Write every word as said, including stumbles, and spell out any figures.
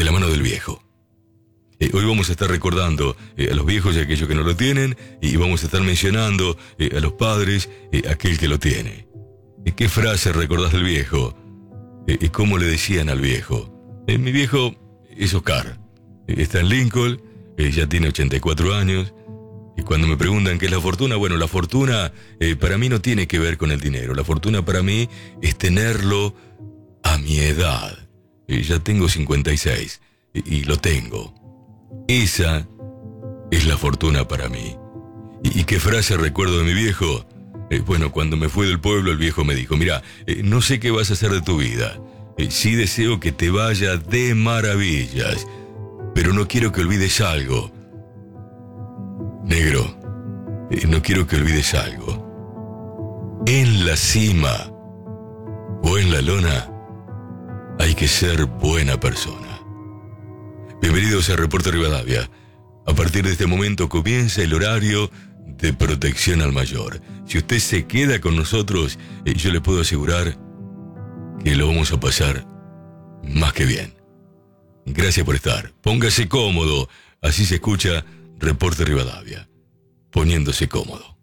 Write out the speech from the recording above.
la mano del viejo. Eh, hoy vamos a estar recordando eh, a los viejos y a aquellos que no lo tienen, y vamos a estar mencionando eh, a los padres, eh, aquel que lo tiene. Eh, ¿Qué frase recordás del viejo? Eh, eh, ¿Cómo le decían al viejo? Eh, mi viejo es Oscar. Eh, está en Lincoln, eh, ya tiene ochenta y cuatro años. Y cuando me preguntan qué es la fortuna, bueno, la fortuna eh, para mí no tiene que ver con el dinero. La fortuna para mí es tenerlo a mi edad. Eh, ya tengo cincuenta y seis y, y lo tengo. Esa es la fortuna para mí. ¿Y, y qué frase recuerdo de mi viejo? Eh, bueno, cuando me fui del pueblo, el viejo me dijo, mira, eh, no sé qué vas a hacer de tu vida. Eh, sí deseo que te vaya de maravillas, pero no quiero que olvides algo. Negro, eh, no quiero que olvides algo. En la cima o en la lona hay que ser buena persona. Bienvenidos a Reporte Rivadavia. A partir de este momento comienza el horario de protección al mayor. Si usted se queda con nosotros, eh, yo le puedo asegurar que lo vamos a pasar más que bien. Gracias por estar. Póngase cómodo. Así se escucha Reporte Rivadavia. Poniéndose cómodo.